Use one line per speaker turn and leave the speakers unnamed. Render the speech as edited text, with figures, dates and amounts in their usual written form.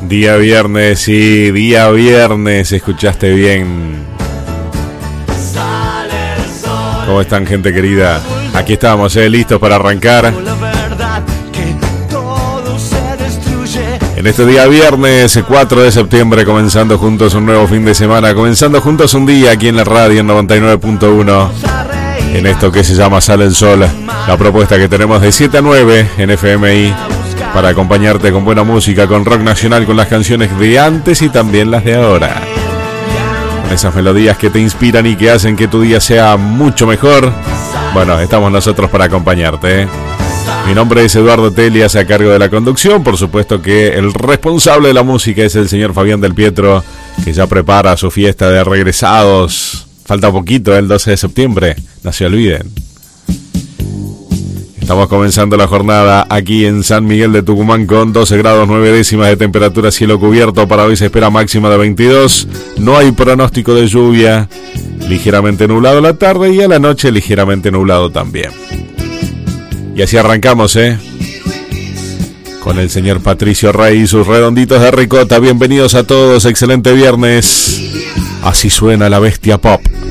Día viernes, sí, día viernes, escuchaste bien. ¿Cómo están, gente querida? Aquí estamos, listos para arrancar. En este día viernes 4 de septiembre, comenzando juntos un nuevo fin de semana, comenzando juntos un día aquí en la radio en 99.1, en esto que se llama Sale el Sol, la propuesta que tenemos de 7 a 9 en FMI, para acompañarte con buena música, con rock nacional, con las canciones de antes y también las de ahora. Con esas melodías que te inspiran y que hacen que tu día sea mucho mejor. Bueno, estamos nosotros para acompañarte. Mi nombre es Eduardo Telias, a cargo de la conducción. Por supuesto que el responsable de la música es el señor Fabián Del Pietro, que ya prepara su fiesta de regresados. Falta poquito, el 12 de septiembre, no se olviden. Estamos comenzando la jornada aquí en San Miguel de Tucumán con 12 grados 9 décimas de temperatura, cielo cubierto. Para hoy se espera máxima de 22. No hay pronóstico de lluvia. Ligeramente nublado la tarde y a la noche ligeramente nublado también. Y así arrancamos, con el señor Patricio Rey y sus redonditos de ricota. Bienvenidos a todos, excelente viernes. Así suena la bestia pop.